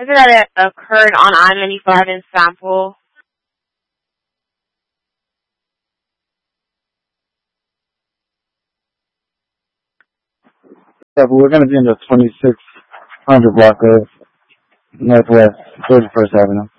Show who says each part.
Speaker 1: Is it that it occurred on I-95 in Sample?
Speaker 2: Yeah, but we're going to be in the 2600 block of Northwest 31st Avenue.